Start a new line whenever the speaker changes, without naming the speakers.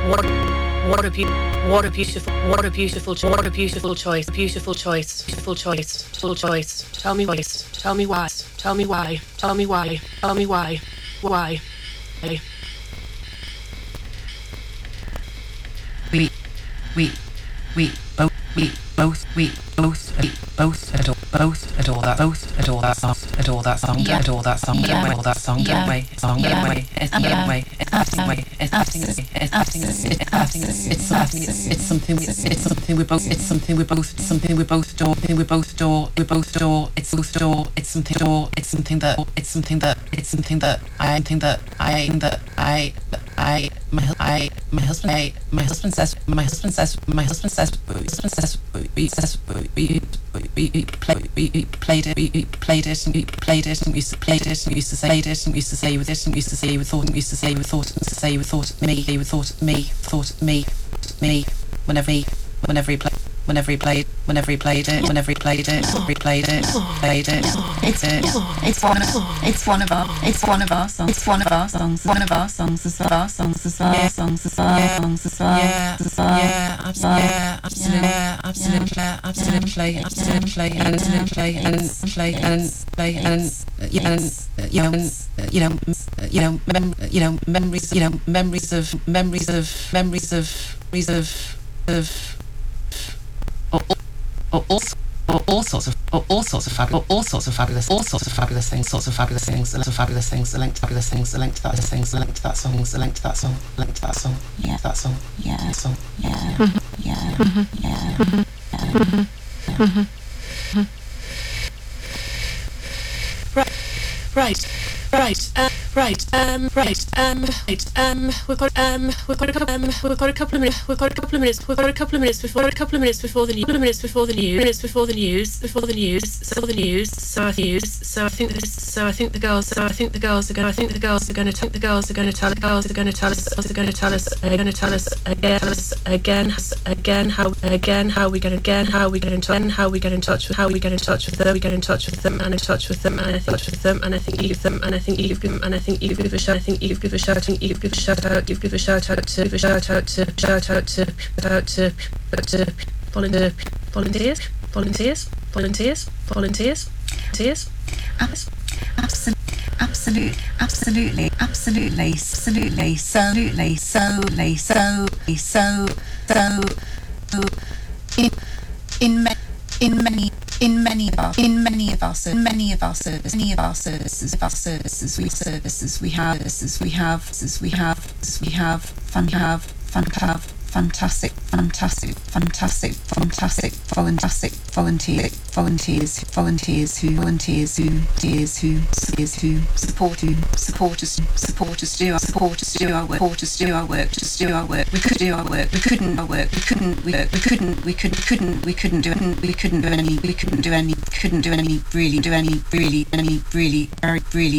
what a beautiful choice, beautiful choice, beautiful choice. Tell me why, why.
We both adore that song, adore that song,
Yeah.
adore that song,
Yeah.
adore that song,
Yeah.
anyway, song,
Yeah.
anyway, it's the
Yeah.
anyway, it's acting way, it's acting, it's something we both adore, it's something that my husband says we played it and we used to say with it and used to say with thought me whenever he played it.
It's one of our songs as well.
All sorts of fabulous things, linked to that song.
We've got a couple of minutes before the news. So I think the girls are going to tell us again how we get in touch with them, and I think you give a shout to volunteers.
Absolutely. In many of our services we have fantastic volunteers who support us do our work. We couldn't do any really